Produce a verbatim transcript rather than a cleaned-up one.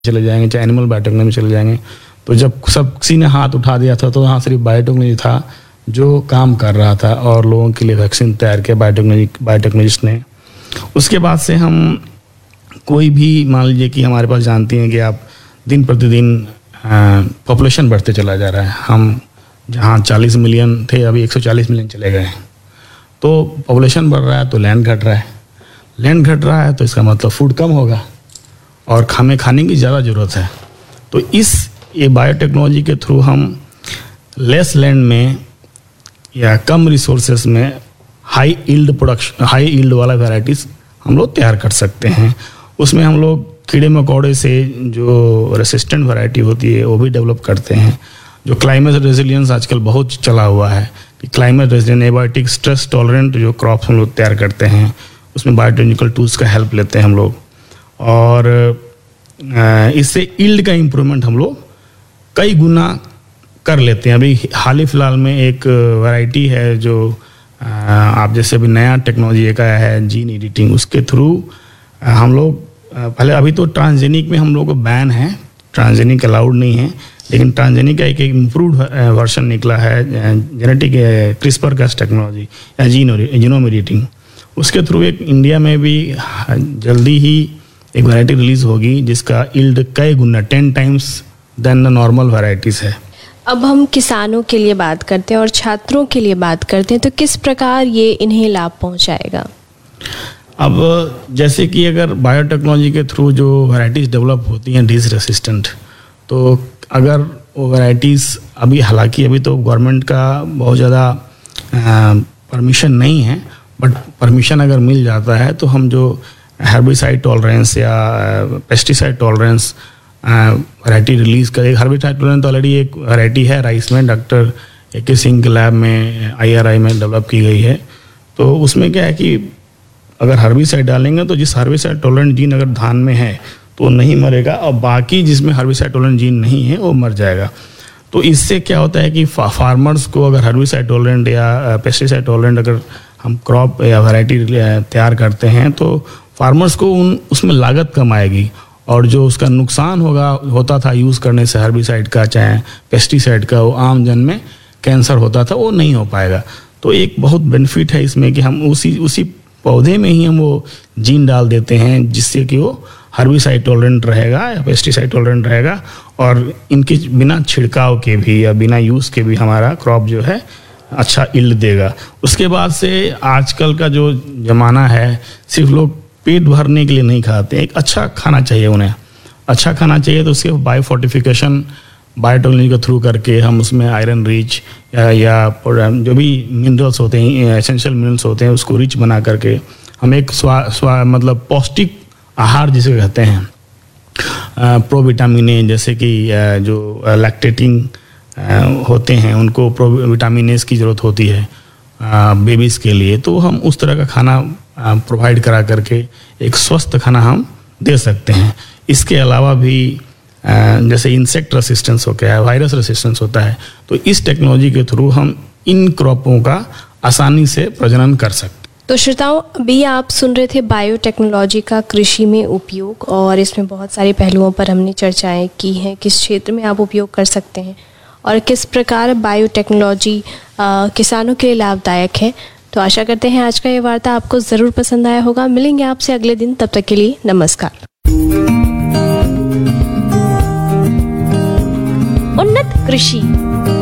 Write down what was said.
चले जाएंगे, चाहे एनिमल बायोटेक्नोलॉजी में चले जाएंगे। तो जब सब किसी ने हाथ उठा दिया था तो वहाँ सिर्फ बायोटेक्नोलॉजी था जो काम कर रहा था और लोगों के लिए वैक्सीन तैयार किया बायोटेक्नोलॉजी बायोटेक्नोलॉजिस्ट ने। उसके बाद से हम कोई भी मान लीजिए कि हमारे पास जानती हैं कि आप दिन प्रतिदिन पॉपुलेशन बढ़ते चला जा रहा है। हम जहाँ चालीस मिलियन थे अभी एक सौ चालीस मिलियन चले गए हैं। तो पॉपुलेशन बढ़ रहा है तो लैंड घट रहा है, लैंड घट रहा है तो इसका मतलब फूड कम होगा और हमें खाने की ज़्यादा ज़रूरत है। तो इस ये बायोटेक्नोलॉजी के थ्रू हम लेस लैंड में या कम रिसोर्सेस में high yield production high yield वाला वैराइटीज़ हम लोग तैयार कर सकते हैं। उसमें हम लोग कीड़े मकोड़े से जो रेसिस्टेंट वैरायटी होती है वो भी डेवलप करते हैं। जो क्लाइमेट रेजिलियंस आजकल बहुत चला हुआ है कि climate resilient abiotic stress tolerant जो क्रॉप्स हम लोग तैयार करते हैं उसमें बायोटेक्निकल टूल्स का हेल्प लेते हैं हम लोग। और इससे यील्ड का इम्प्रूवमेंट हम लोग कई गुना कर लेते हैं। अभी हाल ही फिलहाल में एक वैरायटी है जो आप जैसे अभी नया टेक्नोलॉजी एक आया है जीन एडिटिंग, उसके थ्रू हम लोग पहले अभी तो ट्रांसजेनिक में हम लोग को बैन है, ट्रांसजेनिक अलाउड नहीं है, लेकिन ट्रांसजेनिक का एक एक इम्प्रूव्ड वर्जन निकला है जेनेटिक क्रिस्पर कास टेक्नोलॉजी या जीन जीनोम एडिटिंग। उसके थ्रू एक इंडिया में भी जल्दी ही एक वैरायटी रिलीज होगी जिसका यील्ड कई गुना ten times then the normal varieties है। अब हम किसानों के लिए बात करते हैं और छात्रों के लिए बात करते हैं, तो किस प्रकार ये इन्हें लाभ पहुंचाएगा? अब जैसे कि अगर बायोटेक्नोलॉजी के थ्रू जो वैराइटीज़ डेवलप होती हैं डिजीज रेसिस्टेंट, तो अगर वो वैराइटीज़ अभी हालांकि अभी तो गवर्नमेंट का बहुत ज़्यादा परमिशन नहीं है, बट परमिशन अगर मिल जाता है तो हम जो हर्बिसाइड टॉलरेंस या पेस्टिसाइड टॉलरेंस वैरायटी रिलीज़ करें। हर्बिसाइड टॉलरेंस तो ऑलरेडी एक वैरायटी है राइस में, डॉक्टर ए के सिंह के लैब में आई आर आई में डेवलप की गई है। तो उसमें क्या है कि अगर हर्बिसाइड डालेंगे तो जिस हर्बिसाइड टॉलरेंट जीन अगर धान में है तो नहीं मरेगा और बाकी जिसमें हर्बिसाइड टॉलरेंट जीन नहीं है वो मर जाएगा। तो इससे क्या होता है कि फा, फार्मर्स को अगर हर्बिसाइड टॉलरेंट या पेस्टिसाइड टॉलरेंट अगर हम क्रॉप या वैरायटी तैयार करते हैं तो फार्मर्स को उन उसमें लागत कम आएगी और जो उसका नुकसान होगा होता था यूज़ करने से हर्बिसाइड का चाहे पेस्टिसाइड का, वो आम जन में कैंसर होता था, वो नहीं हो पाएगा। तो एक बहुत बेनिफिट है इसमें कि हम उसी उसी पौधे में ही हम वो जीन डाल देते हैं जिससे कि वो हर्बिसाइड टॉलरेंट रहेगा या पेस्टिसाइड टॉलरेंट रहेगा और इनके बिना छिड़काव के भी या बिना यूज़ के भी हमारा क्रॉप जो है अच्छा यील्ड देगा। उसके बाद से आजकल का जो ज़माना है सिर्फ लोग पेट भरने के लिए नहीं खाते, एक अच्छा खाना चाहिए उन्हें, अच्छा खाना चाहिए तो उसके बायो फोर्टिफिकेशन बायोटेक्नोलॉजी के थ्रू करके हम उसमें आयरन रिच या, या जो भी मिनरल्स होते हैं एसेंशियल मिनरल्स होते हैं उसको रिच बना करके हम एक स्वा स्वा मतलब पौष्टिक आहार जिसे कहते हैं, प्रोविटामिन ए जैसे कि जो लैक्टेटिंग होते हैं उनको प्रोविटामिन ए की ज़रूरत होती है बेबीज़ के लिए, तो हम उस तरह का खाना प्रोवाइड करा करके एक स्वस्थ खाना हम दे सकते हैं। इसके अलावा भी जैसे इंसेक्ट रेसिस्टेंस हो गया है, वायरस रेसिस्टेंस होता है, तो इस टेक्नोलॉजी के थ्रू हम इन क्रॉपों का आसानी से प्रजनन कर सकते हैं। तो श्रोताओं, अभी आप सुन रहे थे बायोटेक्नोलॉजी का कृषि में उपयोग और इसमें बहुत सारे पहलुओं पर हमने चर्चाएं की हैं, किस क्षेत्र में आप उपयोग कर सकते हैं और किस प्रकार बायोटेक्नोलॉजी किसानों के लिए लाभदायक है। तो आशा करते हैं आज का ये वार्ता आपको ज़रूर पसंद आया होगा। मिलेंगे आपसे अगले दिन, तब तक के लिए नमस्कार। उन्नत कृषि